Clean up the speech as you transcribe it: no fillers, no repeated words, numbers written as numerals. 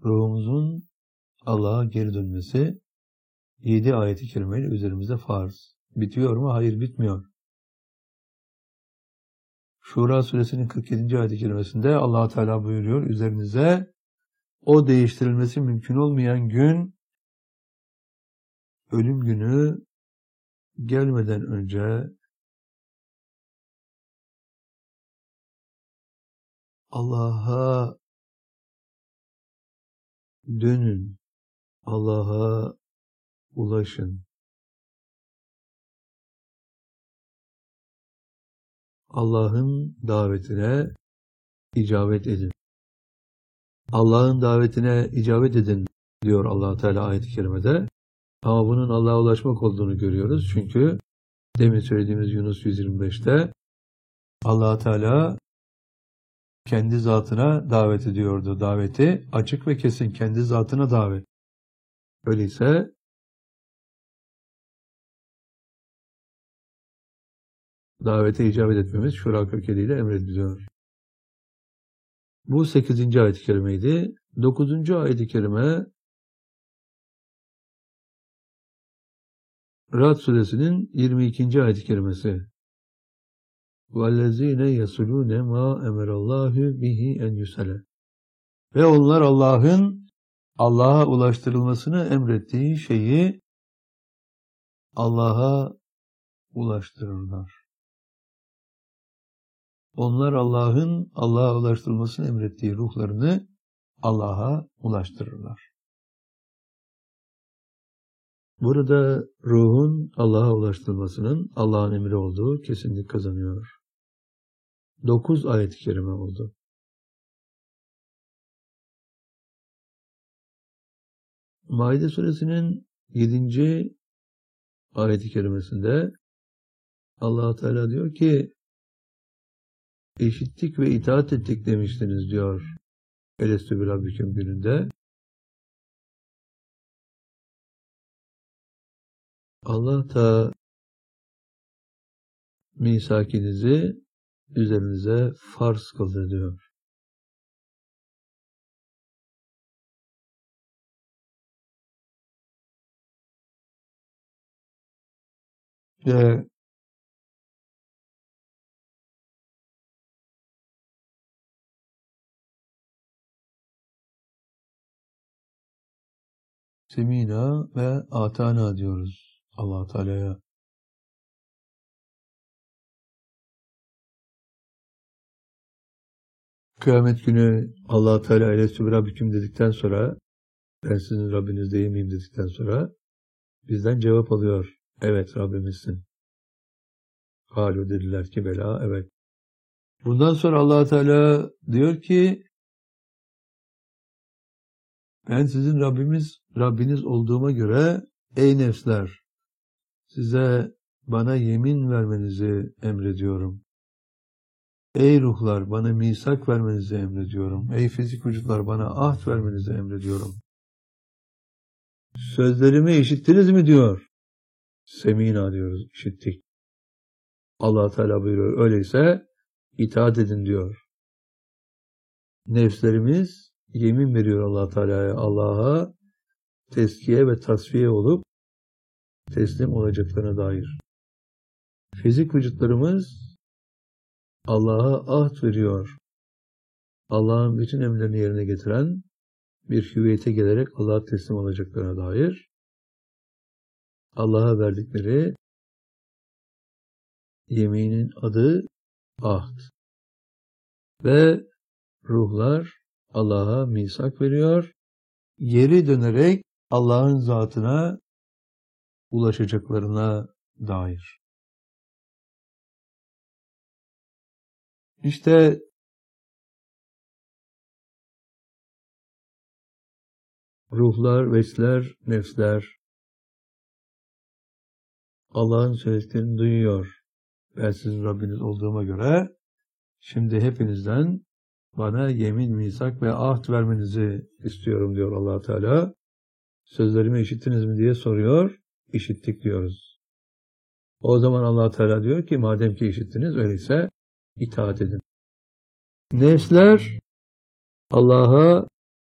ruhumuzun Allah'a geri dönmesi 7 ayet-i kerimeyle üzerimize farz. Bitiyor mu? Hayır, bitmiyor. Şura suresinin 47. ayet-i kerimesinde Allah Teala buyuruyor, üzerinize o değiştirilmesi mümkün olmayan gün, ölüm günü gelmeden önce Allah'a dönün, Allah'a ulaşın. Allah'ın davetine icabet edin. Allah'ın davetine icabet edin diyor Allah Teala ayet-i kerimede. Ama bunun Allah'a ulaşmak olduğunu görüyoruz. Çünkü demin söylediğimiz Yunus 125'te Allah Teala kendi zatına davet ediyordu. Daveti açık ve kesin, kendi zatına davet. Öyleyse davete icabet etmemiz Şura 47 ile emrediliyor. Bu 8. ayet-i kerimeydi. 9. ayet-i kerime Ra'd suresinin 22. ayet-i kerimesi. وَالَّذ۪ينَ يَصُلُونَ مَا اَمَرَ اللّٰهُ بِهِ اَنْ يُسَلَ. Ve onlar Allah'a ulaştırılmasını emrettiği şeyi Allah'a ulaştırırlar. Onlar Allah'a ulaştırılmasını emrettiği ruhlarını Allah'a ulaştırırlar. Burada ruhun Allah'a ulaştırılmasının Allah'ın emri olduğu kesinlik kazanıyor. 9 ayet-i kerime oldu. Maide suresinin 7. ayet-i kerimesinde Allah Teala diyor ki, işittik ve itaat ettik demiştiniz diyor. Elestü bi Rabbiküm gününde. Allah da misakinizi üzerinize farz kıldı diyor. Ve Semina ve Atana diyoruz Allah Teala'ya. Kıyamet günü Allah Teala Elestü bi Rabbiküm dedikten sonra, ben sizin Rabbiniz değil miyim dedikten sonra bizden cevap alıyor. Evet, Rabbimizsin. Halu dediler ki bela, evet. Bundan sonra Allah Teala diyor ki, ben sizin Rabbiniz olduğuma göre ey nefsler, size bana yemin vermenizi emrediyorum. Ey ruhlar, bana misak vermenizi emrediyorum. Ey fizik vücutlar, bana ahd vermenizi emrediyorum. Sözlerimi işittiniz mi diyor. Semina diyoruz, işittik. Allah Teala buyuruyor, öyleyse itaat edin diyor. Nefslerimiz yemin veriyor Allah Teala'ya, Allah'a tezkiye ve tasfiye olup teslim olacaklarına dair. Fizik vücutlarımız Allah'a ahd veriyor. Allah'ın bütün emirlerini yerine getiren bir hüviyete gelerek Allah'a teslim olacaklarına dair Allah'a verdikleri yeminin adı ahd. Ve ruhlar Allah'a misak veriyor. Geri dönerek Allah'ın zatına ulaşacaklarına dair. İşte ruhlar, vesler, nefsler Allah'ın söylediklerini duyuyor. Ben sizin Rabbiniz olduğuma göre şimdi hepinizden bana yemin, misak ve ahd vermenizi istiyorum diyor Allah Teala. Sözlerimi işittiniz mi diye soruyor. İşittik diyoruz. O zaman Allah Teala diyor ki madem ki işittiniz öyleyse itaat edin. Nefsler Allah'a